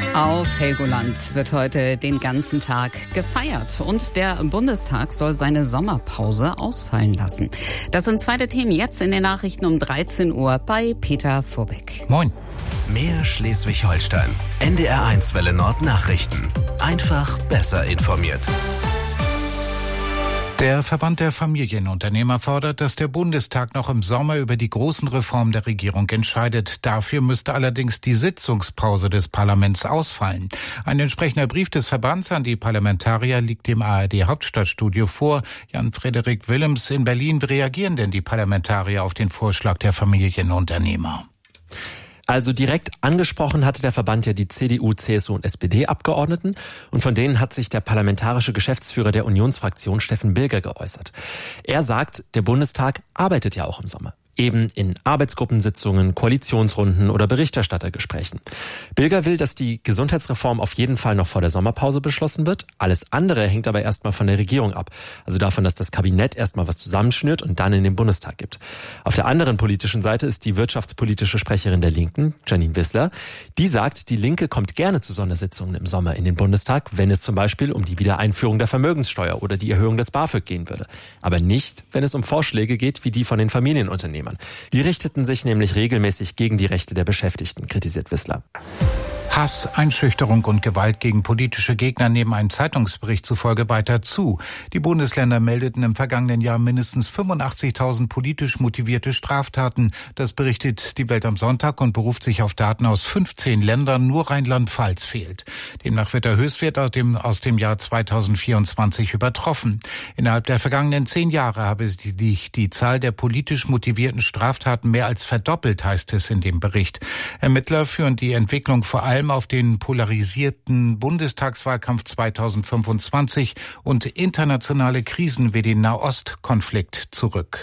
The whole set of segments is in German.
Auf Helgoland wird heute den ganzen Tag gefeiert und der Bundestag soll seine Sommerpause ausfallen lassen. Das sind zwei der Themen jetzt in den Nachrichten um 13 Uhr bei Peter Vorbeck. Moin. Mehr Schleswig-Holstein. NDR1 Welle Nord Nachrichten. Einfach besser informiert. Der Verband der Familienunternehmer fordert, dass der Bundestag noch im Sommer über die großen Reformen der Regierung entscheidet. Dafür müsste allerdings die Sitzungspause des Parlaments ausfallen. Ein entsprechender Brief des Verbands an die Parlamentarier liegt dem ARD-Hauptstadtstudio vor. Jan-Frederik Willems in Berlin. Wie reagieren denn die Parlamentarier auf den Vorschlag der Familienunternehmer? Also direkt angesprochen hatte der Verband ja die CDU, CSU und SPD-Abgeordneten und von denen hat sich der parlamentarische Geschäftsführer der Unionsfraktion Steffen Bilger geäußert. Er sagt, der Bundestag arbeitet ja auch im Sommer. Eben in Arbeitsgruppensitzungen, Koalitionsrunden oder Berichterstattergesprächen. Bilger will, dass die Gesundheitsreform auf jeden Fall noch vor der Sommerpause beschlossen wird. Alles andere hängt aber erstmal von der Regierung ab. Also davon, dass das Kabinett erstmal was zusammenschnürt und dann in den Bundestag gibt. Auf der anderen politischen Seite ist die wirtschaftspolitische Sprecherin der Linken, Janine Wissler. Die sagt, die Linke kommt gerne zu Sondersitzungen im Sommer in den Bundestag, wenn es zum Beispiel um die Wiedereinführung der Vermögenssteuer oder die Erhöhung des BAföG gehen würde. Aber nicht, wenn es um Vorschläge geht wie die von den Familienunternehmen. Die richteten sich nämlich regelmäßig gegen die Rechte der Beschäftigten, kritisiert Wissler. Hass, Einschüchterung und Gewalt gegen politische Gegner nehmen einem Zeitungsbericht zufolge weiter zu. Die Bundesländer meldeten im vergangenen Jahr mindestens 85.000 politisch motivierte Straftaten. Das berichtet die Welt am Sonntag und beruft sich auf Daten aus 15 Ländern. Nur Rheinland-Pfalz fehlt. Demnach wird der Höchstwert aus dem Jahr 2024 übertroffen. Innerhalb der vergangenen 10 Jahre habe sich die Zahl der politisch motivierten Straftaten mehr als verdoppelt, heißt es in dem Bericht. Ermittler führen die Entwicklung vor allem auf den polarisierten Bundestagswahlkampf 2025 und internationale Krisen wie den Nahostkonflikt zurück.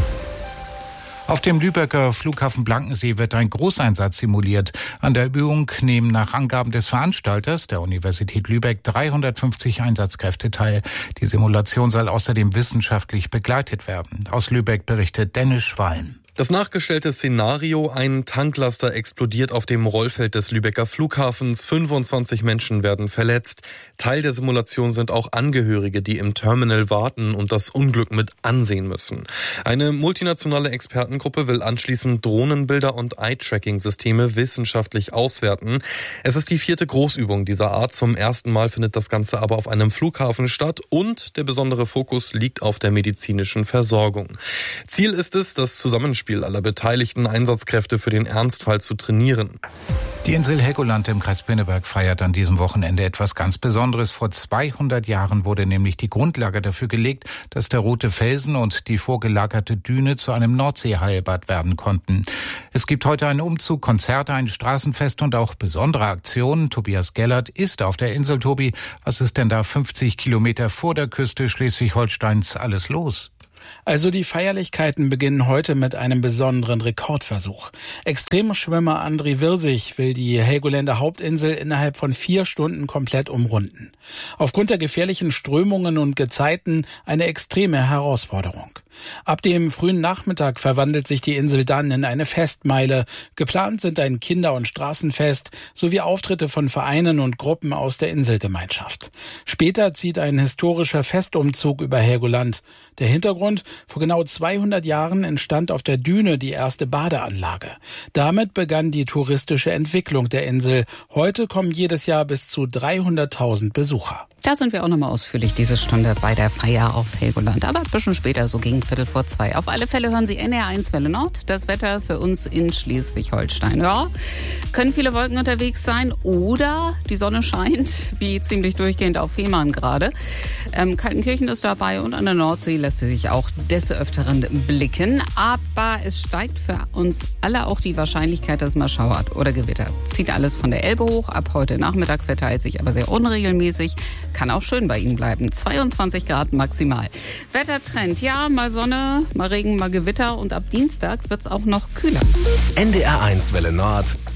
Auf dem Lübecker Flughafen Blankensee wird ein Großeinsatz simuliert. An der Übung nehmen nach Angaben des Veranstalters, der Universität Lübeck, 350 Einsatzkräfte teil. Die Simulation soll außerdem wissenschaftlich begleitet werden. Aus Lübeck berichtet Dennis Schwalm. Das nachgestellte Szenario: ein Tanklaster explodiert auf dem Rollfeld des Lübecker Flughafens. 25 Menschen werden verletzt. Teil der Simulation sind auch Angehörige, die im Terminal warten und das Unglück mit ansehen müssen. Eine multinationale Expertengruppe will anschließend Drohnenbilder und Eye-Tracking-Systeme wissenschaftlich auswerten. Es ist die 4. Großübung dieser Art. Zum ersten Mal findet das Ganze aber auf einem Flughafen statt und der besondere Fokus liegt auf der medizinischen Versorgung. Ziel ist es, das Zusammenspiel aller beteiligten Einsatzkräfte für den Ernstfall zu trainieren. Die Insel Helgoland im Kreis Pinneberg feiert an diesem Wochenende etwas ganz Besonderes. Vor 200 Jahren wurde nämlich die Grundlage dafür gelegt, dass der Rote Felsen und die vorgelagerte Düne zu einem Nordseeheilbad werden konnten. Es gibt heute einen Umzug, Konzerte, ein Straßenfest und auch besondere Aktionen. Tobias Gellert ist auf der Insel. Tobi, was ist denn da 50 Kilometer vor der Küste Schleswig-Holsteins alles los? Also die Feierlichkeiten beginnen heute mit einem besonderen Rekordversuch. Extremschwimmer André Wirsig will die Helgoländer Hauptinsel innerhalb von 4 Stunden komplett umrunden. Aufgrund der gefährlichen Strömungen und Gezeiten eine extreme Herausforderung. Ab dem frühen Nachmittag verwandelt sich die Insel dann in eine Festmeile. Geplant sind ein Kinder- und Straßenfest sowie Auftritte von Vereinen und Gruppen aus der Inselgemeinschaft. Später zieht ein historischer Festumzug über Helgoland. Der Hintergrund: vor genau 200 Jahren entstand auf der Düne die erste Badeanlage. Damit begann die touristische Entwicklung der Insel. Heute kommen jedes Jahr bis zu 300.000 Besucher. Da sind wir auch nochmal ausführlich diese Stunde bei der Feier auf Helgoland. Aber ein bisschen später, so gegen 1:15. Auf alle Fälle hören Sie NDR1 Welle Nord. Das Wetter für uns in Schleswig-Holstein. Ja, können viele Wolken unterwegs sein oder die Sonne scheint, wie ziemlich durchgehend auf Fehmarn gerade. Kaltenkirchen ist dabei und an der Nordsee lässt sie sich auch des Öfteren blicken. Aber es steigt für uns alle auch die Wahrscheinlichkeit, dass es mal schauert oder gewittert. Zieht alles von der Elbe hoch. Ab heute Nachmittag verteilt sich aber sehr unregelmäßig. Kann auch schön bei Ihnen bleiben. 22 Grad maximal. Wettertrend, ja, mal Sonne, mal Regen, mal Gewitter und ab Dienstag wird es auch noch kühler. NDR1 Welle Nord.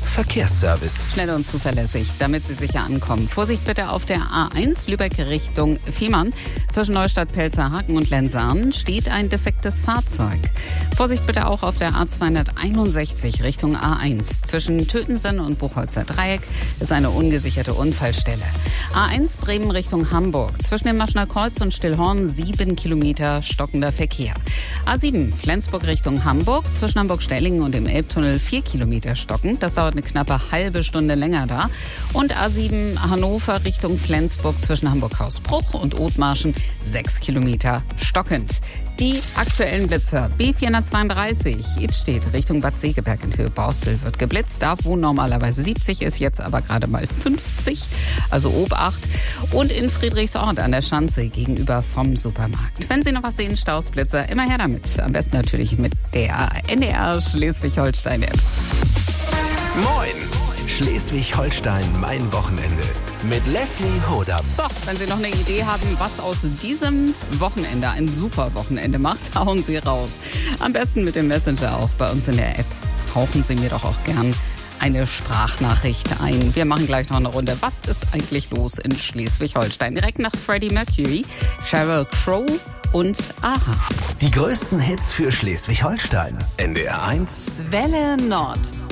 Verkehrsservice. Schnell und zuverlässig, damit Sie sicher ankommen. Vorsicht bitte auf der A1 Lübeck Richtung Fehmarn. Zwischen Neustadt-Pelzerhaken und Lenzahn steht ein defektes Fahrzeug. Vorsicht bitte auch auf der A261 Richtung A1. Zwischen Tötensen und Buchholzer Dreieck ist eine ungesicherte Unfallstelle. A1 Bremen Richtung Hamburg. Zwischen dem Maschner Kreuz und Stillhorn 7 Kilometer stockender Verkehr. A7 Flensburg Richtung Hamburg. Zwischen Hamburg-Stellingen und dem Elbtunnel 4 Kilometer stockend. Das dauert eine knappe halbe Stunde länger da. Und A7 Hannover Richtung Flensburg zwischen Hamburg-Hausbruch und Othmarschen 6 Kilometer stockend. Die aktuellen Blitzer. B432 Idstedt Richtung Bad Segeberg in Höhe Borstel wird geblitzt. Da, wo normalerweise 70 ist, jetzt aber gerade mal 50. Also Obacht. Und in Friedrichsort an der Schanze gegenüber vom Supermarkt. Wenn Sie noch was sehen, Stausblitzer, immer her damit. Am besten natürlich mit der NDR Schleswig-Holstein-App. Moin! Schleswig-Holstein, mein Wochenende. Mit Leslie Hodam. So, wenn Sie noch eine Idee haben, was aus diesem Wochenende ein super Wochenende macht, hauen Sie raus. Am besten mit dem Messenger auch bei uns in der App. Hauchen Sie mir doch auch gern eine Sprachnachricht ein. Wir machen gleich noch eine Runde. Was ist eigentlich los in Schleswig-Holstein? Direkt nach Freddie Mercury, Sheryl Crow und Aha. Die größten Hits für Schleswig-Holstein. NDR 1 Welle Nord.